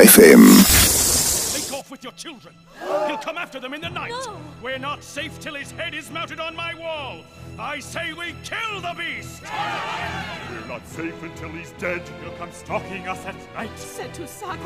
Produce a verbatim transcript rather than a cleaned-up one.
F M. Take off with your children. He'll come after them in the night. No. We're not safe till his head is mounted on my wall. I say we kill the beast. We're not safe until he's dead. He'll come stalking us at night. Setu Sak.